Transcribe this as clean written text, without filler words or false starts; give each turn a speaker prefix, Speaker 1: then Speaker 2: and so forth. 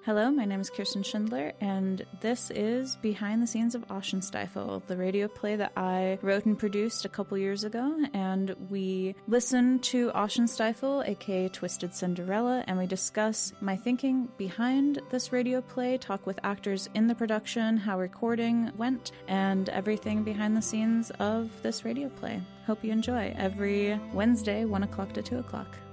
Speaker 1: Hello, my name is Kirsten Schindler, and this is Behind the Scenes of Oceanstiefel, the radio play that I wrote and produced a couple years ago. And we listen to Oceanstiefel, aka Twisted Cinderella, and we discuss my thinking behind this radio play, talk with actors in the production, how recording went, and everything behind the scenes of this radio play. Hope you enjoy every Wednesday, 1 o'clock to 2 o'clock.